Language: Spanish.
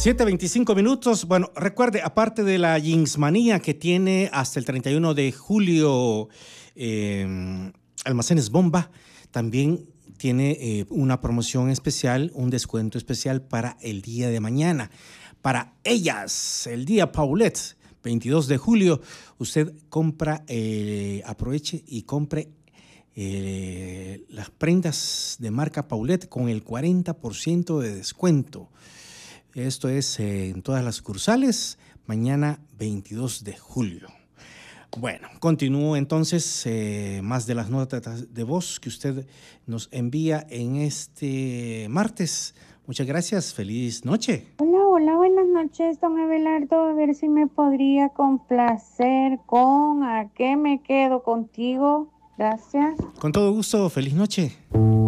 7:25. Bueno, recuerde, aparte de la Jeansmanía que tiene hasta el 31 de julio Almacenes Bomba, también tiene una promoción especial, un descuento especial para el día de mañana. Para ellas, el día Paulette, 22 de julio, usted compra, aproveche y compre las prendas de marca Paulette con el 40% de descuento. Esto es en todas las sucursales, mañana 22 de julio. Bueno, continúo entonces más de las notas de voz que usted nos envía en este martes. Muchas gracias, feliz noche. Hola, buenas noches, don Abelardo. A ver si me podría complacer con ¿A qué me quedo contigo? Gracias. Con todo gusto, feliz noche.